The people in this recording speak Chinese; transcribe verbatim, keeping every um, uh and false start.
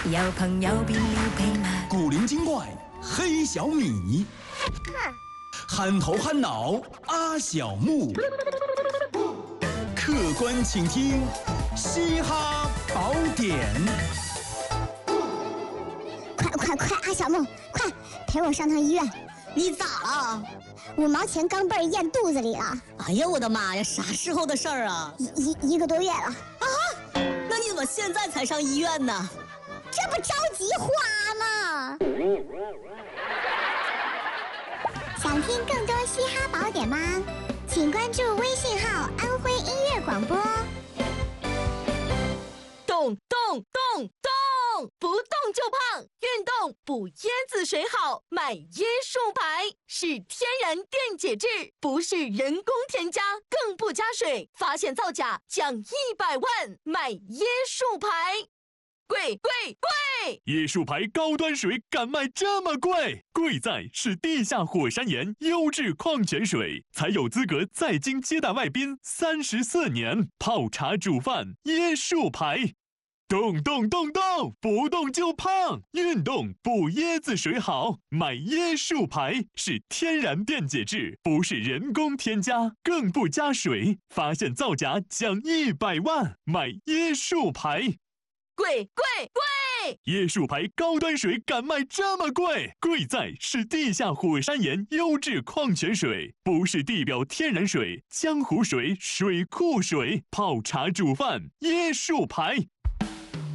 有朋友便要秘密。 古灵精怪黑小米，憨头憨脑阿小木，客官请听嘻哈宝典。 快快快，阿小木，快陪我上趟医院！ 你咋了？ 五毛钱钢镚咽肚子里了。 哎呀，我的妈呀，啥时候的事儿啊？ 一一一个多月了。 啊？那你怎么现在才上医院呢？ 这不着急花吗？想听更多嘻哈宝典吗？请关注微信号“安徽音乐广播”。 动动动动，不动就胖，运动补椰子水好，买椰树牌是天然电解质，不是人工添加，更不加水，发现造假奖一百万，买椰树牌。贵贵贵！ 椰树牌高端水敢卖这么贵？贵在是地下火山岩优质矿泉水，才有资格在京接待外宾三十四年。泡茶煮饭椰树牌，动动动动，不动就胖。运动补椰子水好，买椰树牌是天然电解质，不是人工添加，更不加水，发现造假奖一百万，买椰树牌。 贵贵贵！ 椰树牌高端水敢卖这么贵？贵在是地下火山岩优质矿泉水，不是地表天然水、江湖水、水库水。泡茶煮饭椰树牌。